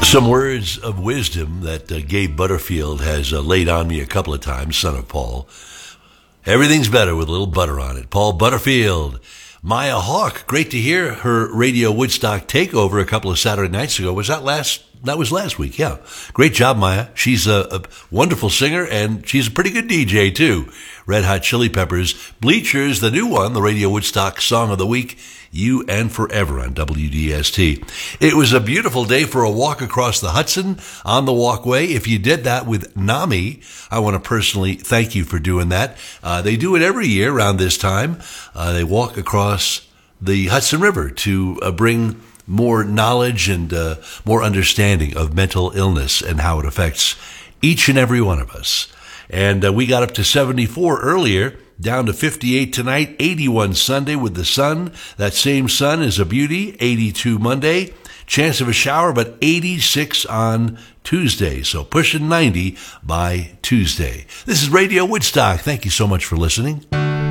Some words of wisdom that Gabe Butterfield has laid on me a couple of times, son of Paul. Everything's better with a little butter on it. Paul Butterfield. Maya Hawke, great to hear her Radio Woodstock takeover a couple of Saturday nights ago. That was last week, yeah. Great job, Maya. She's a wonderful singer, and she's a pretty good DJ, too. Red Hot Chili Peppers, Bleachers, the new one, the Radio Woodstock Song of the Week, You and Forever on WDST. It was a beautiful day for a walk across the Hudson on the walkway. If you did that with NAMI, I want to personally thank you for doing that. They do it every year around this time. They walk across the Hudson River to bring more knowledge and more understanding of mental illness and how it affects each and every one of us. And we got up to 74 earlier, down to 58 tonight, 81 Sunday with the sun. That same sun is a beauty, 82 Monday. Chance of a shower, but 86 on Tuesday. So pushing 90 by Tuesday. This is Radio Woodstock. Thank you so much for listening.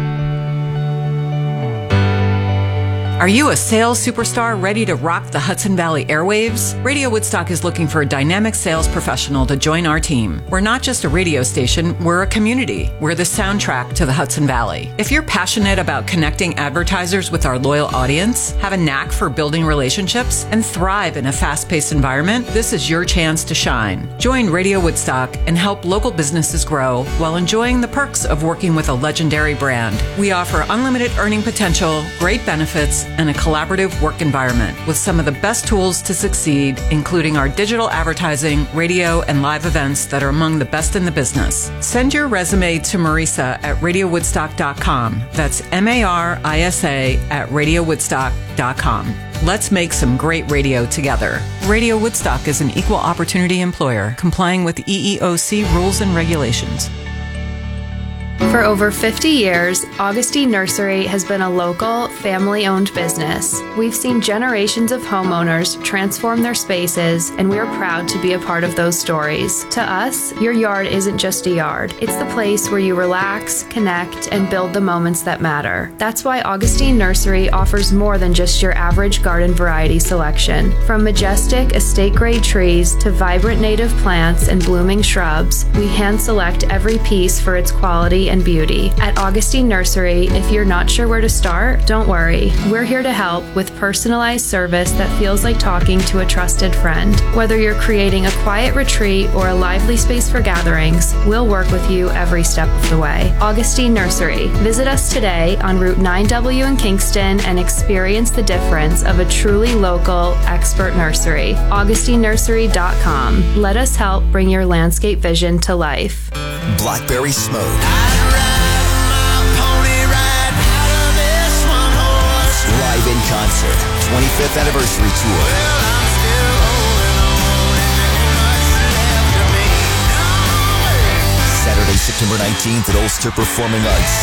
Are you a sales superstar ready to rock the Hudson Valley airwaves? Radio Woodstock is looking for a dynamic sales professional to join our team. We're not just a radio station, we're a community. We're the soundtrack to the Hudson Valley. If you're passionate about connecting advertisers with our loyal audience, have a knack for building relationships, and thrive in a fast-paced environment, this is your chance to shine. Join Radio Woodstock and help local businesses grow while enjoying the perks of working with a legendary brand. We offer unlimited earning potential, great benefits, and a collaborative work environment with some of the best tools to succeed, including our digital advertising, radio, and live events that are among the best in the business. Send your resume to Marisa at radiowoodstock.com. That's Marisa at radiowoodstock.com. Let's make some great radio together. Radio Woodstock is an equal opportunity employer, complying with EEOC rules and regulations. For over 50 years, Augustine Nursery has been a local, family-owned business. We've seen generations of homeowners transform their spaces, and we're proud to be a part of those stories. To us, your yard isn't just a yard. It's the place where you relax, connect, and build the moments that matter. That's why Augustine Nursery offers more than just your average garden variety selection. From majestic estate-grade trees to vibrant native plants and blooming shrubs, we hand-select every piece for its quality and beauty. At Augustine Nursery, if you're not sure where to start, don't worry. We're here to help with personalized service that feels like talking to a trusted friend. Whether you're creating a quiet retreat or a lively space for gatherings, we'll work with you every step of the way. Augustine Nursery. Visit us today on Route 9W in Kingston and experience the difference of a truly local, expert nursery. AugustineNursery.com. Let us help bring your landscape vision to life. Blackberry Smoke. Live in concert, 25th anniversary tour. Saturday, September 19th at Ulster Performing Arts.